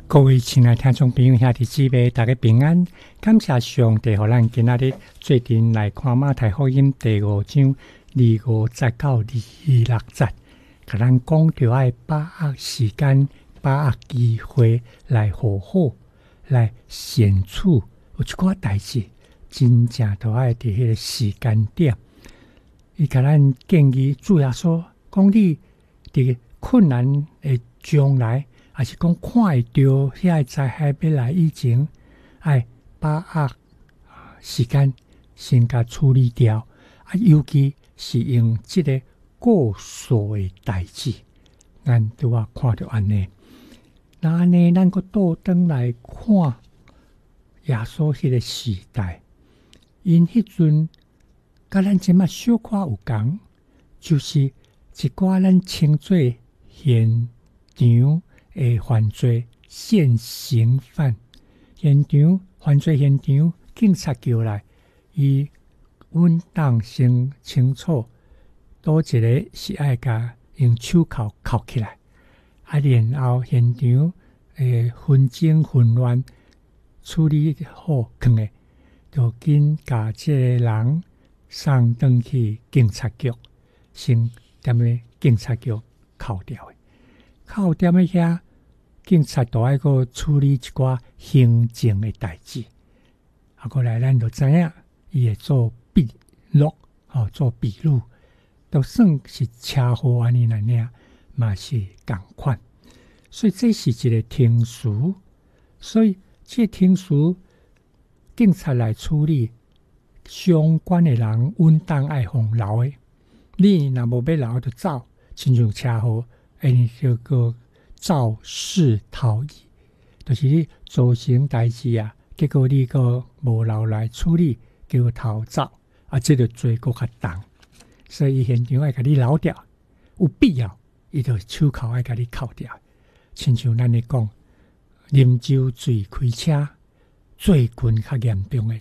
各位亲爱听众朋友兄弟姊妹，大家平安！感谢上帝，让咱今仔日最近来看马太福音第5章25节到26节，甲咱讲着爱把握时间，把握机会来好好来显处。有一寡代志，真正都爱伫迄个时间点。伊甲咱建议主要说，讲你伫困难的将来。还是讲看会到遐灾害要来以前，爱把握时间先甲处理掉。尤其是用这个过数的代志，咱都要看到安尼。那安尼，咱个倒转来看耶稣迄个时代，因迄阵甲咱即马小可有共，就是一寡咱称作现场。犯罪现行犯现场犯罪现场，警察叫来，伊稳当先清楚，多一个是爱甲用手铐铐起来，然后现场纷争混乱处理好放的，就紧甲这个人送转去警察局，先踮咧警察局铐掉的，铐踮咧遐。警察都爱个处理一寡行政的代志，过来咱就知影，伊会做笔录，做笔录，都算是车祸安尼来领，嘛是共款。所以这是一个程序，所以这程序警察来处理相关的人，稳当爱放留的。你若无要留就走，亲像车祸，你就个。肇事逃逸，就是你造成代志啊，结果你个无留来处理，结果逃走，这个罪过较重，所以现场爱甲你留掉，有必要，伊就手铐爱甲你铐掉。亲像咱咧讲，啉酒醉开车，罪棍较严重的，